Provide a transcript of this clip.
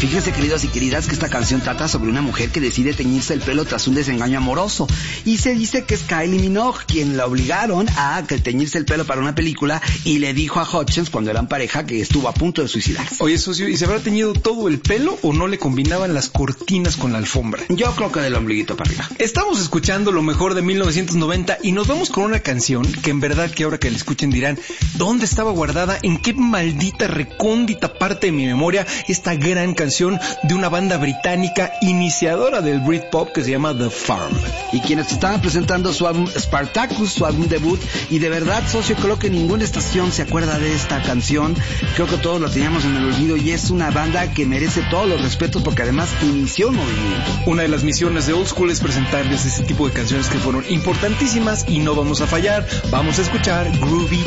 Fíjese, queridos y queridas, que esta canción trata sobre una mujer que decide teñirse el pelo tras un desengaño amoroso. Y se dice que es Kylie Minogue quien la obligaron a teñirse el pelo para una película y le dijo a Hutchins cuando eran pareja que estuvo a punto de suicidarse. Oye, socio, ¿y se habrá teñido todo el pelo o no le combinaban las cortinas con la alfombra? Yo creo que del ombliguito para arriba. Estamos escuchando lo mejor de 1990 y nos vamos con una canción que en verdad que ahora que la escuchen dirán, ¿dónde estaba guardada? ¿En qué maldita recóndita parte de mi memoria esta gran canción de una banda británica iniciadora del Britpop que se llama The Farm? Y quienes estaban presentando su álbum Spartacus, su álbum debut, y de verdad, socio, creo que ninguna estación se acuerda de esta canción. Creo que todos la teníamos en el olvido y es una banda que merece todos los respetos porque además inició un movimiento. Una de las misiones de Old School es presentarles ese tipo de canciones que fueron importantísimas y no vamos a fallar. Vamos a escuchar Groovy